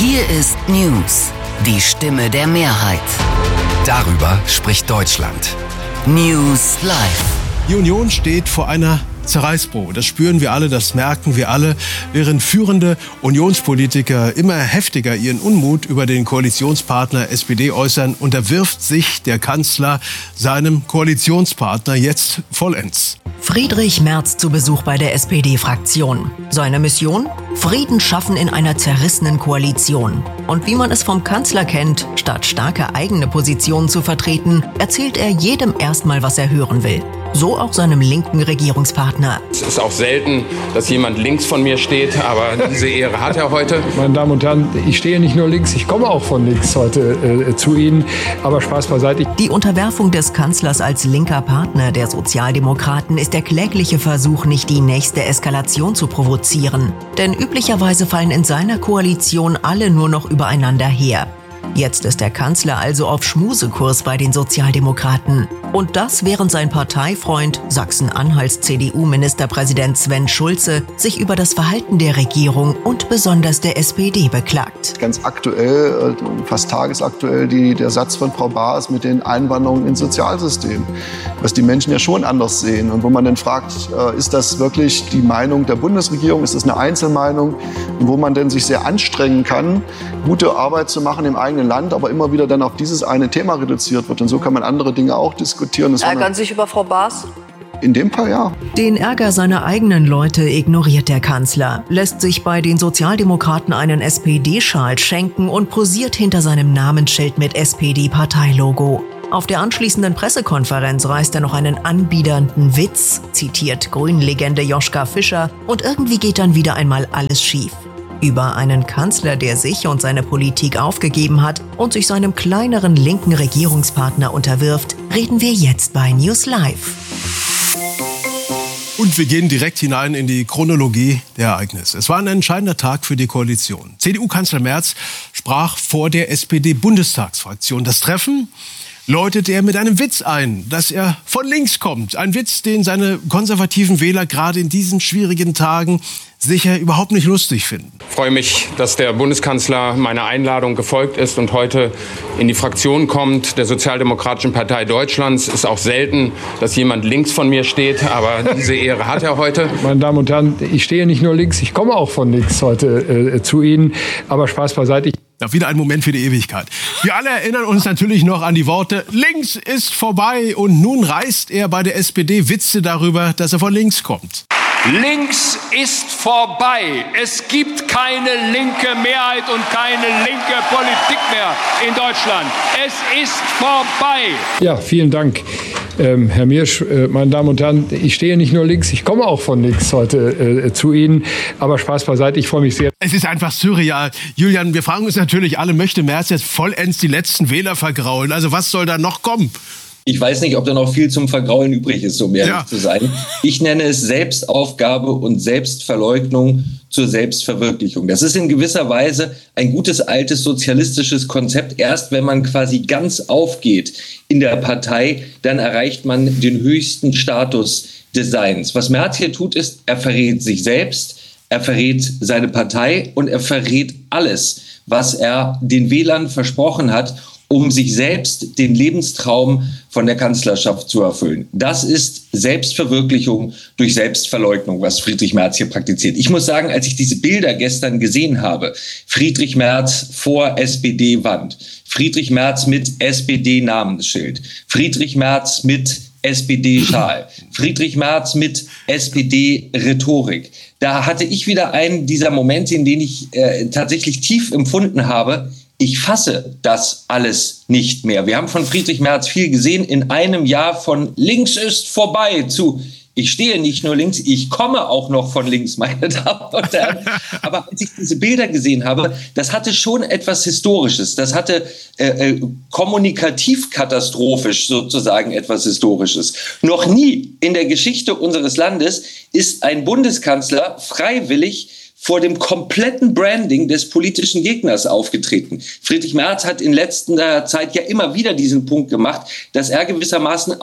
Hier ist News, die Stimme der Mehrheit. Darüber spricht Deutschland. News Live. Die Union steht vor einer Zerreißprobe. Das spüren wir alle, das merken wir alle. Während führende Unionspolitiker immer heftiger ihren Unmut über den Koalitionspartner SPD äußern, unterwirft sich der Kanzler seinem Koalitionspartner jetzt vollends. Friedrich Merz zu Besuch bei der SPD-Fraktion. Seine Mission? Frieden schaffen in einer zerrissenen Koalition. Und wie man es vom Kanzler kennt, statt starke eigene Positionen zu vertreten, erzählt er jedem erstmal, was er hören will. So auch seinem linken Regierungspartner. Es ist auch selten, dass jemand links von mir steht, aber diese Ehre hat er heute. Meine Damen und Herren, ich stehe nicht nur links, ich komme auch von links heute zu Ihnen. Aber Spaß beiseite. Die Unterwerfung des Kanzlers als linker Partner der Sozialdemokraten ist der klägliche Versuch, nicht die nächste Eskalation zu provozieren. Denn üblicherweise fallen in seiner Koalition alle nur noch übereinander her. Jetzt ist der Kanzler also auf Schmusekurs bei den Sozialdemokraten. Und das, während sein Parteifreund, Sachsen-Anhalts CDU-Ministerpräsident Sven Schulze, sich über das Verhalten der Regierung und besonders der SPD beklagt. Ganz aktuell, fast tagesaktuell, der Satz von Frau Baas mit den Einwanderungen ins Sozialsystem, was die Menschen ja schon anders sehen. Und wo man dann fragt, ist das wirklich die Meinung der Bundesregierung, ist das eine Einzelmeinung? Und wo man dann sich sehr anstrengen kann, gute Arbeit zu machen im eigenen Land, aber immer wieder dann auf dieses eine Thema reduziert wird. Und so kann man andere Dinge auch diskutieren. Ärgern Sie sich über Frau Baas? In dem Fall ja. Den Ärger seiner eigenen Leute ignoriert der Kanzler, lässt sich bei den Sozialdemokraten einen SPD-Schal schenken und posiert hinter seinem Namensschild mit SPD-Parteilogo. Auf der anschließenden Pressekonferenz reißt er noch einen anbiedernden Witz, zitiert Grünen-Legende Joschka Fischer, und irgendwie geht dann wieder einmal alles schief. Über einen Kanzler, der sich und seine Politik aufgegeben hat und sich seinem kleineren linken Regierungspartner unterwirft, reden wir jetzt bei News Live. Und wir gehen direkt hinein in die Chronologie der Ereignisse. Es war ein entscheidender Tag für die Koalition. CDU-Kanzler Merz sprach vor der SPD-Bundestagsfraktion. Das Treffen läutete er mit einem Witz ein, dass er von links kommt. Ein Witz, den seine konservativen Wähler gerade in diesen schwierigen Tagen sicher überhaupt nicht lustig finden. Ich freue mich, dass der Bundeskanzler meiner Einladung gefolgt ist und heute in die Fraktion kommt der Sozialdemokratischen Partei Deutschlands. Es ist auch selten, dass jemand links von mir steht, aber diese Ehre hat er heute. Meine Damen und Herren, ich stehe nicht nur links, ich komme auch von links heute zu Ihnen. Aber Spaß beiseite. Ja, wieder ein Moment für die Ewigkeit. Wir alle erinnern uns natürlich noch an die Worte, links ist vorbei. Und nun reißt er bei der SPD Witze darüber, dass er von links kommt. Links ist vorbei. Es gibt keine linke Mehrheit und keine linke Politik mehr in Deutschland. Es ist vorbei. Ja, vielen Dank, Herr Miersch. Meine Damen und Herren, ich stehe nicht nur links, ich komme auch von links heute zu Ihnen. Aber Spaß beiseite, ich freue mich sehr. Es ist einfach surreal. Julian, wir fragen uns natürlich alle, möchte Merz jetzt vollends die letzten Wähler vergraulen? Also was soll da noch kommen? Ich weiß nicht, ob da noch viel zum Vergraulen übrig ist, um ehrlich zu sein. Ich nenne es Selbstaufgabe und Selbstverleugnung zur Selbstverwirklichung. Das ist in gewisser Weise ein gutes, altes sozialistisches Konzept. Erst wenn man quasi ganz aufgeht in der Partei, dann erreicht man den höchsten Status des Seins. Was Merz hier tut, ist, er verrät sich selbst, er verrät seine Partei und er verrät alles, was er den Wählern versprochen hat, um sich selbst den Lebenstraum von der Kanzlerschaft zu erfüllen. Das ist Selbstverwirklichung durch Selbstverleugnung, was Friedrich Merz hier praktiziert. Ich muss sagen, als ich diese Bilder gestern gesehen habe, Friedrich Merz vor SPD-Wand, Friedrich Merz mit SPD-Namensschild, Friedrich Merz mit SPD-Schal, Friedrich Merz mit SPD-Rhetorik. Da hatte ich wieder einen dieser Momente, in denen ich tatsächlich tief empfunden habe, ich fasse das alles nicht mehr. Wir haben von Friedrich Merz viel gesehen in einem Jahr von links ist vorbei zu ich stehe nicht nur links, ich komme auch noch von links, meine Damen und Herren. Aber als ich diese Bilder gesehen habe, das hatte schon etwas Historisches. Das hatte kommunikativ katastrophisch sozusagen etwas Historisches. Noch nie in der Geschichte unseres Landes ist ein Bundeskanzler freiwillig vor dem kompletten Branding des politischen Gegners aufgetreten. Friedrich Merz hat in letzter Zeit ja immer wieder diesen Punkt gemacht, dass er gewissermaßen auch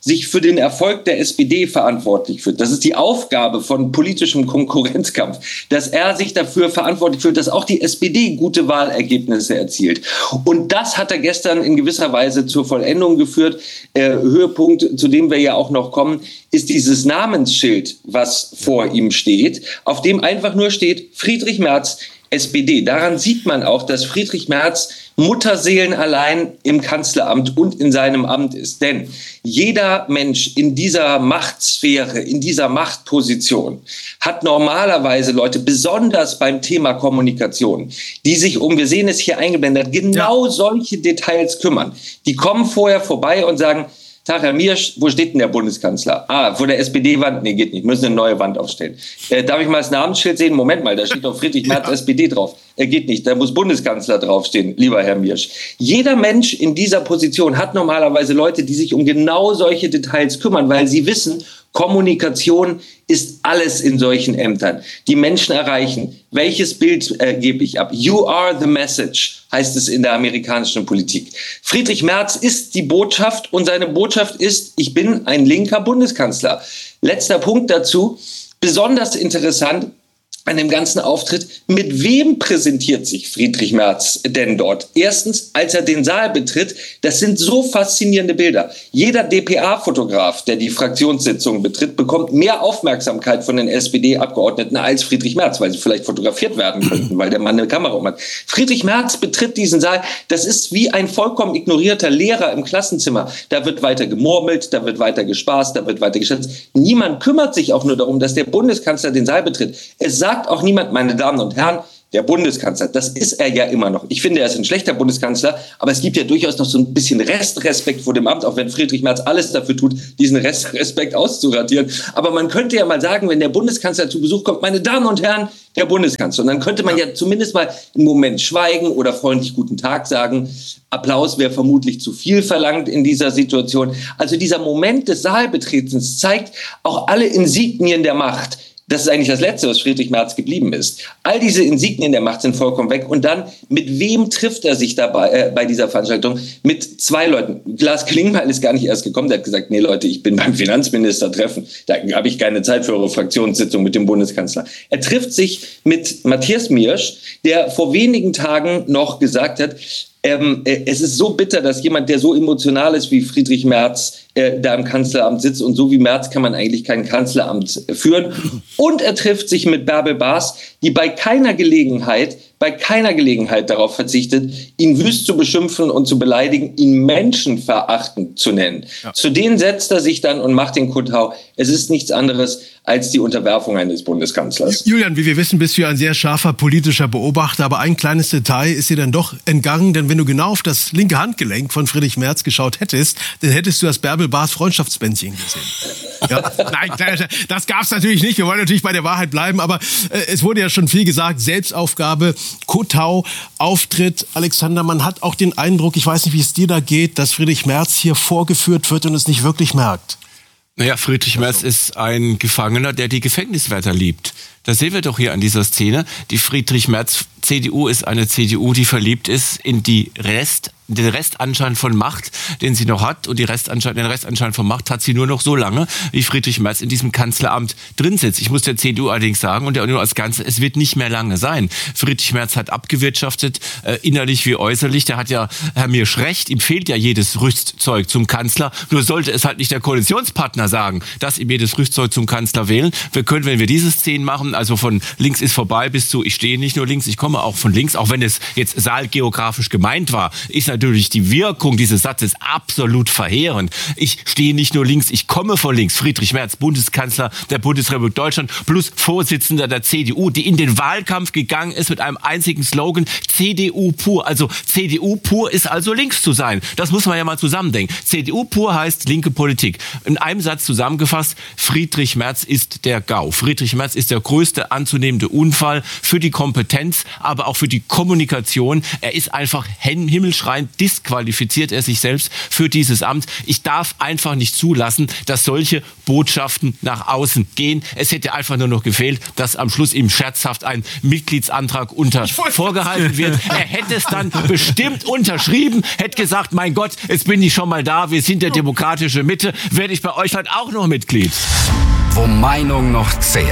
sich für den Erfolg der SPD verantwortlich fühlt. Das ist die Aufgabe von politischem Konkurrenzkampf, dass er sich dafür verantwortlich fühlt, dass auch die SPD gute Wahlergebnisse erzielt. Und das hat er gestern in gewisser Weise zur Vollendung geführt. Höhepunkt, zu dem wir ja auch noch kommen, ist dieses Namensschild, was vor ihm steht, auf dem einfach nur steht Friedrich Merz, SPD. Daran sieht man auch, dass Friedrich Merz mutterseelenallein im Kanzleramt und in seinem Amt ist. Denn jeder Mensch in dieser Machtsphäre, in dieser Machtposition hat normalerweise Leute, besonders beim Thema Kommunikation, die sich wir sehen es hier eingeblendet, genau solche Details kümmern. Die kommen vorher vorbei und sagen, Tag, Herr Miersch, wo steht denn der Bundeskanzler? Vor der SPD-Wand? Nee, geht nicht. Müssen eine neue Wand aufstellen. Darf ich mal das Namensschild sehen? Moment mal, da steht doch Friedrich Merz, SPD drauf. Geht nicht. Da muss Bundeskanzler draufstehen, lieber Herr Miersch. Jeder Mensch in dieser Position hat normalerweise Leute, die sich um genau solche Details kümmern, weil sie wissen, Kommunikation ist alles in solchen Ämtern. Die Menschen erreichen. Welches Bild gebe ich ab? You are the message, heißt es in der amerikanischen Politik. Friedrich Merz ist die Botschaft und seine Botschaft ist, ich bin ein linker Bundeskanzler. Letzter Punkt dazu, besonders interessant an dem ganzen Auftritt, mit wem präsentiert sich Friedrich Merz denn dort? Erstens, als er den Saal betritt, das sind so faszinierende Bilder. Jeder dpa-Fotograf, der die Fraktionssitzung betritt, bekommt mehr Aufmerksamkeit von den SPD-Abgeordneten als Friedrich Merz, weil sie vielleicht fotografiert werden könnten, weil der Mann eine Kamera um hat. Friedrich Merz betritt diesen Saal, das ist wie ein vollkommen ignorierter Lehrer im Klassenzimmer. Da wird weiter gemurmelt, da wird weiter gespaßt, da wird weiter geschätzt. Niemand kümmert sich auch nur darum, dass der Bundeskanzler den Saal betritt. Es sagt auch niemand, meine Damen und Herren, der Bundeskanzler, das ist er ja immer noch. Ich finde, er ist ein schlechter Bundeskanzler, aber es gibt ja durchaus noch so ein bisschen Restrespekt vor dem Amt, auch wenn Friedrich Merz alles dafür tut, diesen Restrespekt auszuradieren. Aber man könnte ja mal sagen, wenn der Bundeskanzler zu Besuch kommt, meine Damen und Herren, der Bundeskanzler. Und dann könnte man ja zumindest mal einen Moment schweigen oder freundlich guten Tag sagen. Applaus wäre vermutlich zu viel verlangt in dieser Situation. Also dieser Moment des Saalbetretens zeigt auch alle Insignien der Macht. Das ist eigentlich das Letzte, was Friedrich Merz geblieben ist. All diese Insignien der Macht sind vollkommen weg. Und dann, mit wem trifft er sich dabei bei dieser Veranstaltung? Mit zwei Leuten. Lars Klingbeil ist gar nicht erst gekommen. Der hat gesagt, nee Leute, ich bin beim Finanzminister treffen. Da habe ich keine Zeit für eure Fraktionssitzung mit dem Bundeskanzler. Er trifft sich mit Matthias Miersch, der vor wenigen Tagen noch gesagt hat, es ist so bitter, dass jemand, der so emotional ist wie Friedrich Merz, da im Kanzleramt sitzt. Und so wie Merz kann man eigentlich kein Kanzleramt führen. Und er trifft sich mit Bärbel Baas, die bei keiner Gelegenheit darauf verzichtet, ihn wüst zu beschimpfen und zu beleidigen, ihn menschenverachtend zu nennen. Ja. Zu denen setzt er sich dann und macht den Kutau. Es ist nichts anderes als die Unterwerfung eines Bundeskanzlers. Julian, wie wir wissen, bist du ja ein sehr scharfer politischer Beobachter, aber ein kleines Detail ist dir dann doch entgangen, denn wenn du genau auf das linke Handgelenk von Friedrich Merz geschaut hättest, dann hättest du das Bärbel Baas Freundschaftsbändchen gesehen. Ja, nein, das gab's natürlich nicht. Wir wollen natürlich bei der Wahrheit bleiben, aber es wurde ja schon viel gesagt. Selbstaufgabe, Kotau, Auftritt. Alexander, man hat auch den Eindruck, ich weiß nicht, wie es dir da geht, dass Friedrich Merz hier vorgeführt wird und es nicht wirklich merkt. Naja, Friedrich Merz ist ein Gefangener, der die Gefängniswärter liebt. Das sehen wir doch hier an dieser Szene. Die Friedrich Merz CDU ist eine CDU, die verliebt ist in den Restanschein von Macht, den sie noch hat. Und den Restanschein von Macht hat sie nur noch so lange, wie Friedrich Merz in diesem Kanzleramt drin sitzt. Ich muss der CDU allerdings sagen, und der Union als Ganze, es wird nicht mehr lange sein. Friedrich Merz hat abgewirtschaftet, innerlich wie äußerlich. Der hat ja, Herr Miersch, recht, ihm fehlt ja jedes Rüstzeug zum Kanzler. Nur sollte es halt nicht der Koalitionspartner sagen, dass ihm jedes Rüstzeug zum Kanzler wählen. Wir können, wenn wir diese Szenen machen, also von links ist vorbei bis zu ich stehe nicht nur links, ich komme auch von links, auch wenn es jetzt saalgeografisch gemeint war, ist natürlich die Wirkung dieses Satzes absolut verheerend. Ich stehe nicht nur links, ich komme von links. Friedrich Merz, Bundeskanzler der Bundesrepublik Deutschland plus Vorsitzender der CDU, die in den Wahlkampf gegangen ist mit einem einzigen Slogan, CDU pur. Also CDU pur ist also links zu sein. Das muss man ja mal zusammendenken. CDU pur heißt linke Politik. In einem Satz zusammengefasst, Friedrich Merz ist der GAU. Friedrich Merz ist der größte anzunehmende Unfall für die Kompetenz aber auch für die Kommunikation. Er ist einfach himmelschreiend, disqualifiziert er sich selbst für dieses Amt. Ich darf einfach nicht zulassen, dass solche Botschaften nach außen gehen. Es hätte einfach nur noch gefehlt, dass am Schluss ihm scherzhaft ein Mitgliedsantrag vorgehalten wird. Er hätte es dann bestimmt unterschrieben, hätte gesagt, mein Gott, jetzt bin ich schon mal da, wir sind der demokratische Mitte, werde ich bei euch halt auch noch Mitglied. Wo Meinung noch zählt.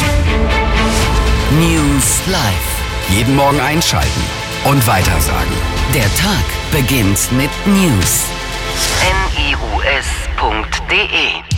News Live. Jeden Morgen einschalten und weitersagen. Der Tag beginnt mit News. news.de